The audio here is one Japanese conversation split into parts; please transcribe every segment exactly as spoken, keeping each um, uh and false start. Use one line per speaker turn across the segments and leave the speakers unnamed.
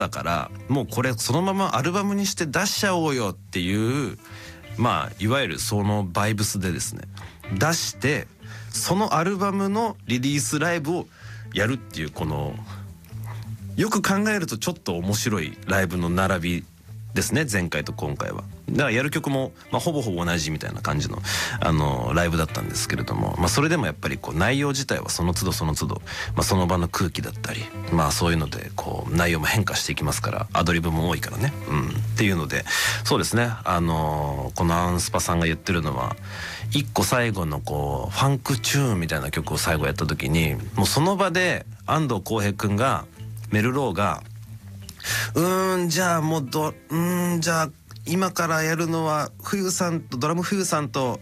だからもうこれそのままアルバムにして出しちゃおうよっていう、まあいわゆるそのバイブスでですね出して、そのアルバムのリリースライブをやるっていう、このよく考えるとちょっと面白いライブの並びですね、前回と今回は。だからやる曲も、まあ、ほぼほぼ同じみたいな感じの、あのライブだったんですけれども、まあ、それでもやっぱりこう内容自体はその都度その都度、まあ、その場の空気だったり、まあそういうのでこう内容も変化していきますから、アドリブも多いからね、うん、っていうので、そうですね、あのこのアンスパさんが言ってるのは、一個最後のこうファンクチューンみたいな曲を最後やった時に、もうその場で安藤浩平君がメルローがうーんじゃあもうどうーんじゃあ今からやるのは冬さんとドラム冬さんと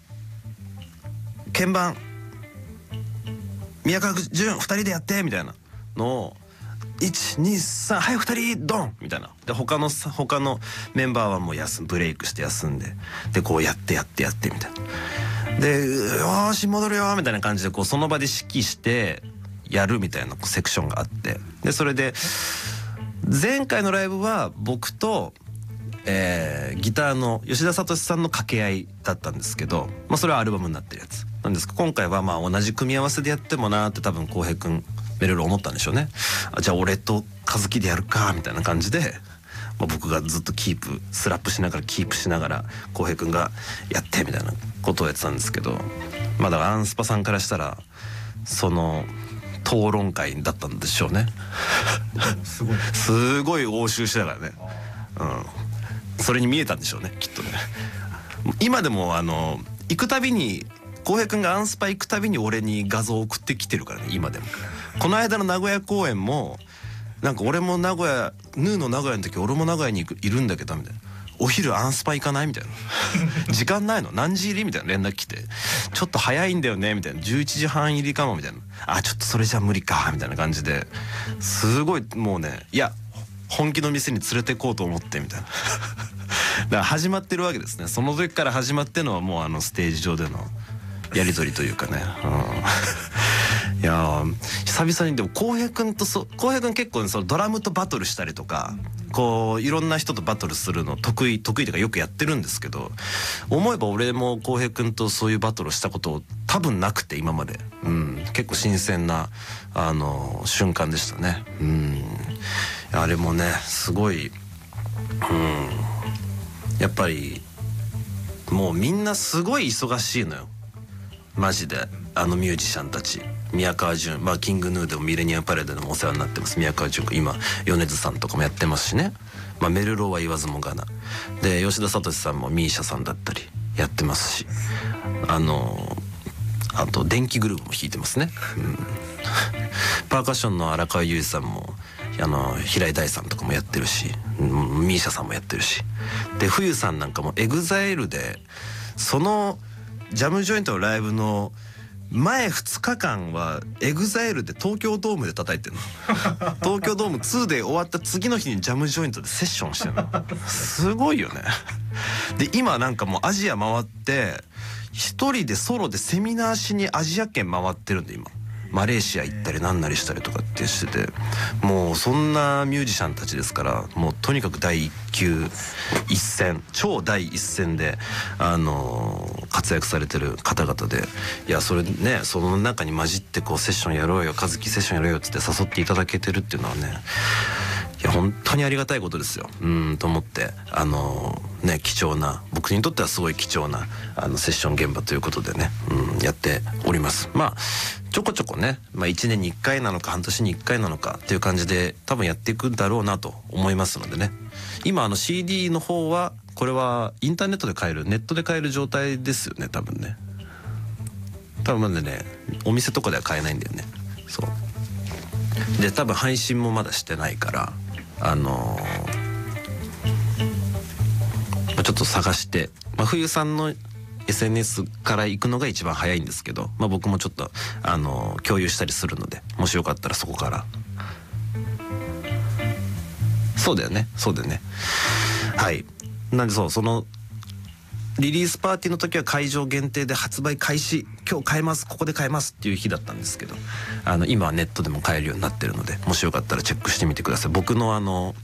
鍵盤宮川潤ふたりでやってみたいなのをいちにさんはいふたりドンみたいなで、他の他のメンバーはもう休ブレイクして休んで、でこうやってやってやってみたいなで、よーし戻るよみたいな感じでこうその場で指揮してやるみたいなセクションがあって、でそれで前回のライブは僕とえー、ギターの吉田聡さんの掛け合いだったんですけど、まあ、それはアルバムになってるやつなんですけど、今回はまあ同じ組み合わせでやってもなーって多分浩平君メルロ思ったんでしょうね。あ、じゃあ俺と和樹でやるかみたいな感じで、まあ、僕がずっとキープスラップしながらキープしながら浩平君がやってみたいなことをやってたんですけど、まあだからアンスパさんからしたらその討論会だったんでしょうね。すごいすごい応酬してたからね、うん、それに見えたんでしょうねきっとね。今でもあの行くたびに浩平君がアンスパ行くたびに俺に画像を送ってきてるからね、今でも。この間の名古屋公演もなんか俺も名古屋ヌーの名古屋の時俺も名古屋に行くいるんだけどみたいな、お昼アンスパ行かないみたいな時間ないの何時入りみたいな連絡来て、ちょっと早いんだよねみたいな、じゅういちじはん入りかもみたいな、あちょっとそれじゃ無理かみたいな感じで、すごいもうね、いや本気の店に連れてこうと思ってみたいなだから始まってるわけですね。その時から始まってのはもうあのステージ上でのやり取りというかね、うん、いや久々にでも浩平君とそ浩平君結構、ね、そのドラムとバトルしたりとか、こういろんな人とバトルするの得意得意とかよくやってるんですけど、思えば俺も浩平君とそういうバトルしたこと多分なくて今まで、うん、結構新鮮なあの瞬間でしたね。うん、あれもねすごい、うん、やっぱりもうみんなすごい忙しいのよマジで。あのミュージシャンたち、宮川潤、まあキングヌーでもミレニアムパレードでもお世話になってます宮川潤君、今米津さんとかもやってますしね、まあ、メルローは言わずもがなで、吉田聡さんもミーシャさんだったりやってますし、あのあと電気グループも弾いてますね、うん、パーカッションの荒川裕二さんもあの平井大さんとかもやってるし、ミーシャさんもやってるし、で冬さんなんかもエグザイルでそのジャムジョイントのライブの前ふつかかんはエグザイルで東京ドームで叩いてるの東京ドームツーで終わった次の日にジャムジョイントでセッションしてるのすごいよねで今なんかもうアジア回って一人でソロでセミナーしにアジア圏回ってるんで、今マレーシア行ったりなんなりしたりとかってしてて、もうそんなミュージシャンたちですから、もうとにかく第一級一線超第一線であのー、活躍されてる方々で、いやそれねその中に混じってこうセッションやろうよ和樹セッションやろうよっつって誘っていただけてるっていうのはね、いや本当にありがたいことですよ、うんと思って、あのー、ね貴重な、僕にとってはすごい貴重なあのセッション現場ということでね、うん、やっております。まあちょこちょこね、まあ、いちねんにいっかいなのか半年にいっかいなのかっていう感じで多分やっていくんだろうなと思いますのでね、今あの シーディー の方はこれはインターネットで買える、ネットで買える状態ですよね多分ね、多分まだねお店とかでは買えないんだよね。そうで多分配信もまだしてないから、あのー、ちょっと探して、まあ、冬さんのエスエヌエス から行くのが一番早いんですけど、まあ、僕もちょっと、あのー、共有したりするので、もしよかったらそこから。そうだよねそうだよねはい。なんでそうそのリリースパーティーの時は会場限定で発売開始今日買えますここで買えますっていう日だったんですけど、あの今はネットでも買えるようになってるので、もしよかったらチェックしてみてください。僕のあの